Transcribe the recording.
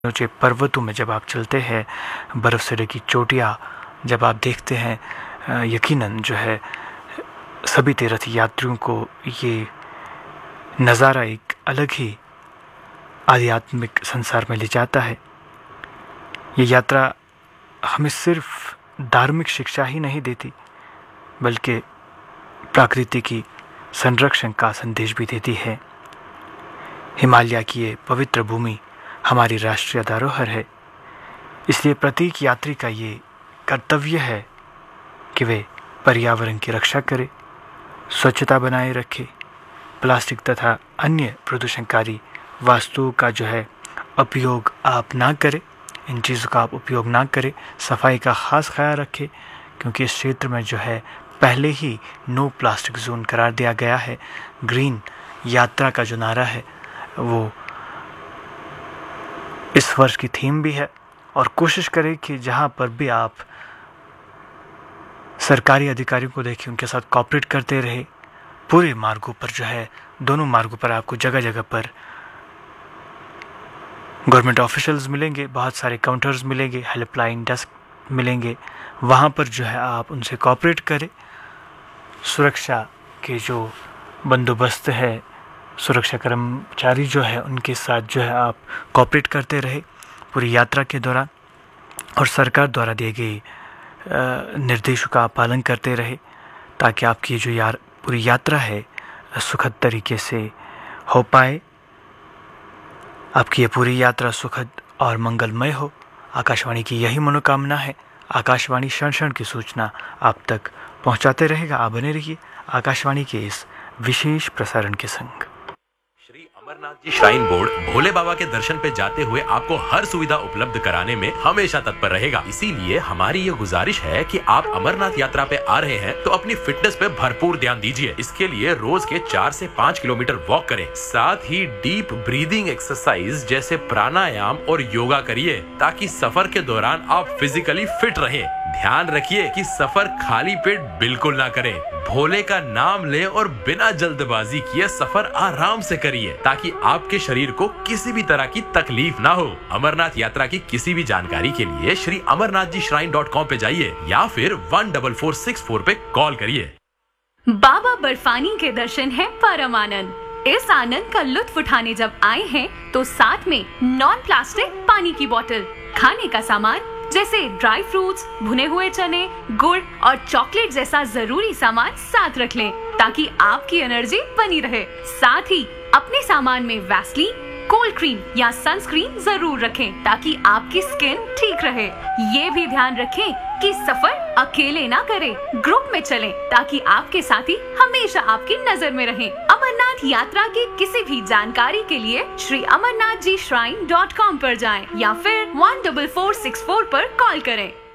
ऊंचे पर्वतों में जब आप चलते हैं, बर्फ़ से ढकी चोटियाँ जब आप देखते हैं, यकीनन जो है सभी तीर्थ यात्रियों को ये नज़ारा एक अलग ही आध्यात्मिक संसार में ले जाता है। ये यात्रा हमें सिर्फ धार्मिक शिक्षा ही नहीं देती, बल्कि प्रकृति की संरक्षण का संदेश भी देती है। हिमालय की ये पवित्र भूमि हमारी राष्ट्रीय धरोहर है, इसलिए प्रत्येक यात्री का ये कर्तव्य है कि वे पर्यावरण की रक्षा करें, स्वच्छता बनाए रखें, प्लास्टिक तथा अन्य प्रदूषणकारी वस्तुओं का जो है उपयोग आप ना करें, इन चीज़ों का आप उपयोग ना करें, सफाई का ख़ास ख्याल रखें, क्योंकि इस क्षेत्र में जो है पहले ही नो प्लास्टिक जोन करार दिया गया है। ग्रीन यात्रा का जो नारा है वो इस वर्ष की थीम भी है, और कोशिश करें कि जहाँ पर भी आप सरकारी अधिकारियों को देखें उनके साथ कोऑपरेट करते रहे। पूरे मार्गों पर जो है, दोनों मार्गों पर आपको जगह जगह पर गवर्नमेंट ऑफिशियल्स मिलेंगे, बहुत सारे काउंटर्स मिलेंगे, हेल्पलाइन डेस्क मिलेंगे, वहाँ पर जो है आप उनसे कोऑपरेट करें। सुरक्षा के जो बंदोबस्त है, सुरक्षा कर्मचारी जो है उनके साथ जो है आप कोऑपरेट करते रहे पूरी यात्रा के दौरान, और सरकार द्वारा दिए गए निर्देशों का आप पालन करते रहे, ताकि आपकी जो पूरी यात्रा है सुखद तरीके से हो पाए, आपकी ये पूरी यात्रा सुखद और मंगलमय हो। आकाशवाणी की यही मनोकामना है। आकाशवाणी क्षण क्षण की सूचना आप तक पहुंचाते रहेगा। आप बने रहिए आकाशवाणी के इस विशेष प्रसारण के संग। श्री अमरनाथ जी श्राइन बोर्ड भोले बाबा के दर्शन पे जाते हुए आपको हर सुविधा उपलब्ध कराने में हमेशा तत्पर रहेगा। इसीलिए हमारी ये गुजारिश है कि आप अमरनाथ यात्रा पे आ रहे हैं तो अपनी फिटनेस पे भरपूर ध्यान दीजिए। इसके लिए रोज के 4 से 5 किलोमीटर वॉक करें, साथ ही डीप ब्रीदिंग एक्सरसाइज जैसे प्राणायाम और योगा करिए, ताकि सफर के दौरान आप फिजिकली फिट रहें। ध्यान रखिए कि सफर खाली पेट बिल्कुल ना करें। भोले का नाम लें और बिना जल्दबाजी किए सफर आराम से करिए, ताकि आपके शरीर को किसी भी तरह की तकलीफ ना हो। अमरनाथ यात्रा की किसी भी जानकारी के लिए श्री amarnathjishrine.com पे जाइए या फिर 14464 पे कॉल करिए। बाबा बर्फानी के दर्शन है परम आनंद। इस आनंद का लुत्फ उठाने जब आए हैं तो साथ में नॉन प्लास्टिक पानी की बोतल, खाने का सामान जैसे ड्राई फ्रूट्स, भुने हुए चने, गुड़ और चॉकलेट जैसा जरूरी सामान साथ रख लें, ताकि आपकी एनर्जी बनी रहे। साथ ही अपने सामान में वैसलीन, कोल्ड क्रीम या सनस्क्रीन जरूर रखें, ताकि आपकी स्किन ठीक रहे। ये भी ध्यान रखें कि सफर अकेले ना करें, ग्रुप में चलें, ताकि आपके साथी हमेशा आपकी नजर में रहें। अमरनाथ यात्रा की किसी भी जानकारी के लिए श्री amarnathjishrine.com पर जाएं या फिर 14464 पर कॉल करें।